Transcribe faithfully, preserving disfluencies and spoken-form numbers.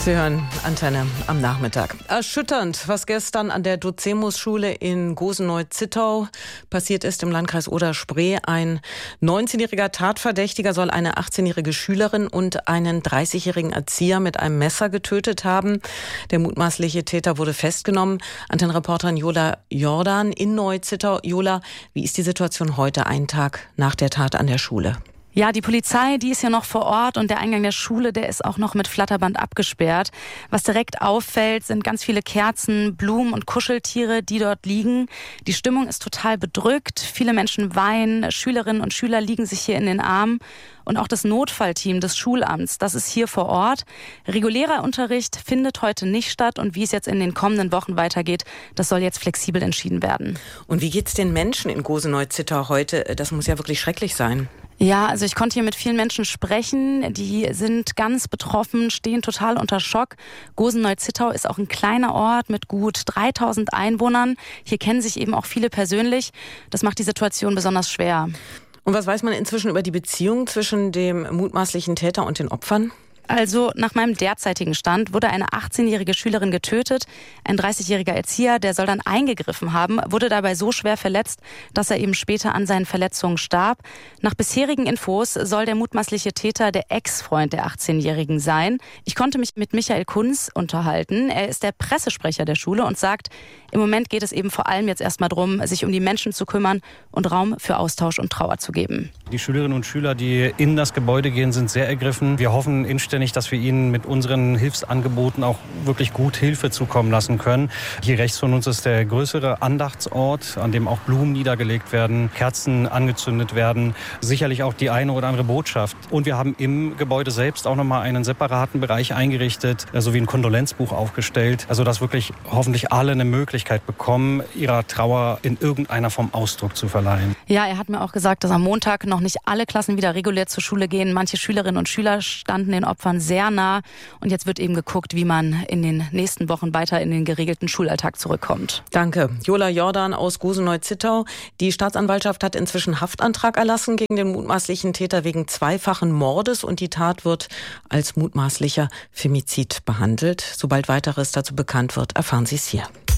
Sie hören Antenne am Nachmittag. Erschütternd, was gestern an der Docemus-Schule in Goseneuth-Zittau passiert ist im Landkreis Oder-Spree. Ein neunzehnjähriger Tatverdächtiger soll eine achtzehnjährige Schülerin und einen dreißigjährigen Erzieher mit einem Messer getötet haben. Der mutmaßliche Täter wurde festgenommen. Antennenreporterin Jola Jordan in Neu-Zittau. Jola, wie ist die Situation heute, einen Tag nach der Tat an der Schule? Ja, die Polizei, die ist ja noch vor Ort und der Eingang der Schule, der ist auch noch mit Flatterband abgesperrt. Was direkt auffällt, sind ganz viele Kerzen, Blumen und Kuscheltiere, die dort liegen. Die Stimmung ist total bedrückt. Viele Menschen weinen, Schülerinnen und Schüler liegen sich hier in den Armen. Und auch das Notfallteam des Schulamts, das ist hier vor Ort. Regulärer Unterricht findet heute nicht statt und wie es jetzt in den kommenden Wochen weitergeht, das soll jetzt flexibel entschieden werden. Und wie geht's den Menschen in Goseneuth-Zittau heute? Das muss ja wirklich schrecklich sein. Ja, also ich konnte hier mit vielen Menschen sprechen, die sind ganz betroffen, stehen total unter Schock. Goseneuth-Zittau ist auch ein kleiner Ort mit gut dreitausend Einwohnern. Hier kennen sich eben auch viele persönlich. Das macht die Situation besonders schwer. Und was weiß man inzwischen über die Beziehung zwischen dem mutmaßlichen Täter und den Opfern? Also nach meinem derzeitigen Stand wurde eine achtzehnjährige Schülerin getötet. Ein dreißigjähriger Erzieher, der soll dann eingegriffen haben, wurde dabei so schwer verletzt, dass er eben später an seinen Verletzungen starb. Nach bisherigen Infos soll der mutmaßliche Täter der Ex-Freund der achtzehnjährigen sein. Ich konnte mich mit Michael Kunz unterhalten. Er ist der Pressesprecher der Schule und sagt, im Moment geht es eben vor allem jetzt erstmal darum, sich um die Menschen zu kümmern und Raum für Austausch und Trauer zu geben. Die Schülerinnen und Schüler, die in das Gebäude gehen, sind sehr ergriffen. Wir hoffen inständig, dass wir ihnen mit unseren Hilfsangeboten auch wirklich gut Hilfe zukommen lassen können. Hier rechts von uns ist der größere Andachtsort, an dem auch Blumen niedergelegt werden, Kerzen angezündet werden, sicherlich auch die eine oder andere Botschaft. Und wir haben im Gebäude selbst auch nochmal einen separaten Bereich eingerichtet, sowie ein Kondolenzbuch aufgestellt, also dass wirklich hoffentlich alle eine Möglichkeit bekommen, ihrer Trauer in irgendeiner Form Ausdruck zu verleihen. Ja, er hat mir auch gesagt, dass am Montag noch nicht alle Klassen wieder regulär zur Schule gehen. Manche Schülerinnen und Schüler standen den Opfern sehr nah. Und jetzt wird eben geguckt, wie man in den nächsten Wochen weiter in den geregelten Schulalltag zurückkommt. Danke. Jola Jordan aus Goseneuth-Zittau. Die Staatsanwaltschaft hat inzwischen Haftantrag erlassen gegen den mutmaßlichen Täter wegen zweifachen Mordes und die Tat wird als mutmaßlicher Femizid behandelt. Sobald weiteres dazu bekannt wird, erfahren Sie es hier.